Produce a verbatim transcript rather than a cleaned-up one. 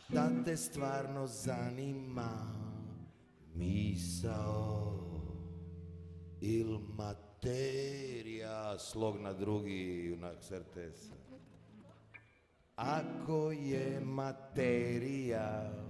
da te stvarno zanima misao il materija, slog na drugi, junak s R T S-a. Ako je materija